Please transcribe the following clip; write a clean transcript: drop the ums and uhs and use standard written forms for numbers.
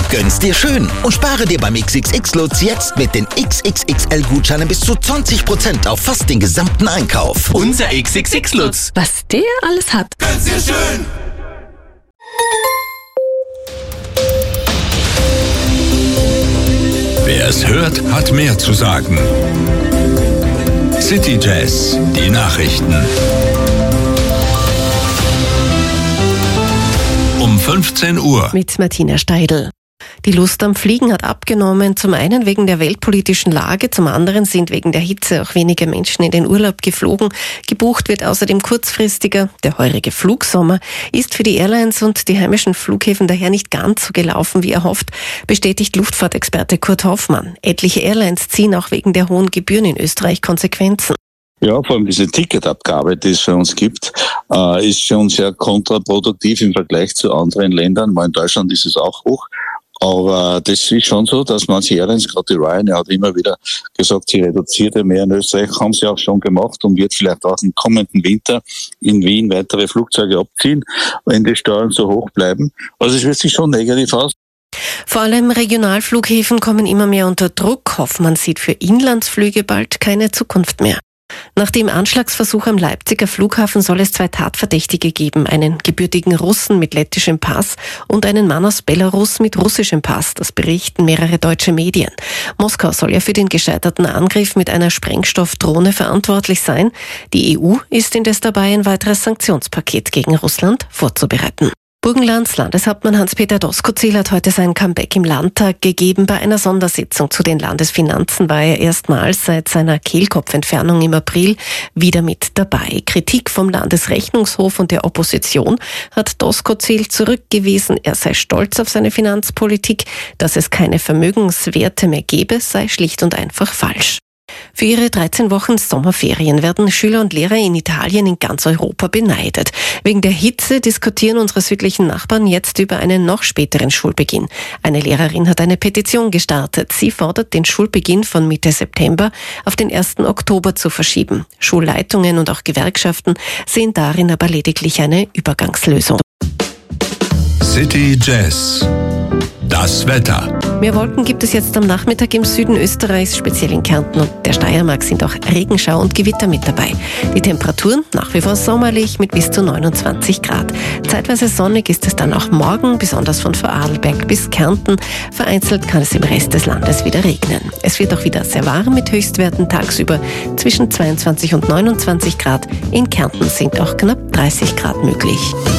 Gönn's dir schön und spare dir beim XXX-Lutz jetzt mit den XXXL-Gutscheinen bis zu 20% auf fast den gesamten Einkauf. Unser XXX-Lutz. Was der alles hat. Gönn's dir schön. Wer es hört, hat mehr zu sagen. City Jazz, die Nachrichten. Um 15 Uhr. Mit Martina Steidl. Die Lust am Fliegen hat abgenommen, zum einen wegen der weltpolitischen Lage, zum anderen sind wegen der Hitze auch weniger Menschen in den Urlaub geflogen. Gebucht wird außerdem kurzfristiger. Der heurige Flugsommer ist für die Airlines und die heimischen Flughäfen daher nicht ganz so gelaufen wie erhofft, bestätigt Luftfahrtexperte Kurt Hoffmann. Etliche Airlines ziehen auch wegen der hohen Gebühren in Österreich Konsequenzen. Ja, vor allem diese Ticketabgabe, die es für uns gibt, ist schon sehr kontraproduktiv im Vergleich zu anderen Ländern. Weil in Deutschland ist es auch hoch. Aber das ist schon so, dass manche Airlines, gerade die Ryanair hat immer wieder gesagt, sie reduziert ja mehr in Österreich, haben sie auch schon gemacht und wird vielleicht auch im kommenden Winter in Wien weitere Flugzeuge abziehen, wenn die Steuern so hoch bleiben. Also es wirkt sich schon negativ aus. Vor allem Regionalflughäfen kommen immer mehr unter Druck. Hoffmann sieht für Inlandsflüge bald keine Zukunft mehr. Nach dem Anschlagsversuch am Leipziger Flughafen soll es 2 Tatverdächtige geben, einen gebürtigen Russen mit lettischem Pass und einen Mann aus Belarus mit russischem Pass. Das berichten mehrere deutsche Medien. Moskau soll ja für den gescheiterten Angriff mit einer Sprengstoffdrohne verantwortlich sein. Die EU ist indes dabei, ein weiteres Sanktionspaket gegen Russland vorzubereiten. Burgenlands Landeshauptmann Hans-Peter Doskozil hat heute sein Comeback im Landtag gegeben. Bei einer Sondersitzung zu den Landesfinanzen war er erstmals seit seiner Kehlkopfentfernung im April wieder mit dabei. Kritik vom Landesrechnungshof und der Opposition hat Doskozil zurückgewiesen. Er sei stolz auf seine Finanzpolitik. Dass es keine Vermögenswerte mehr gebe, sei schlicht und einfach falsch. Für ihre 13 Wochen Sommerferien werden Schüler und Lehrer in Italien in ganz Europa beneidet. Wegen der Hitze diskutieren unsere südlichen Nachbarn jetzt über einen noch späteren Schulbeginn. Eine Lehrerin hat eine Petition gestartet. Sie fordert, den Schulbeginn von Mitte September auf den 1. Oktober zu verschieben. Schulleitungen und auch Gewerkschaften sehen darin aber lediglich eine Übergangslösung. City Jazz. Das Wetter. Mehr Wolken gibt es jetzt am Nachmittag im Süden Österreichs, speziell in Kärnten und der Steiermark sind auch Regenschau und Gewitter mit dabei. Die Temperaturen nach wie vor sommerlich mit bis zu 29 Grad. Zeitweise sonnig ist es dann auch morgen, besonders von Vorarlberg bis Kärnten. Vereinzelt kann es im Rest des Landes wieder regnen. Es wird auch wieder sehr warm mit Höchstwerten tagsüber zwischen 22 und 29 Grad. In Kärnten sind auch knapp 30 Grad möglich.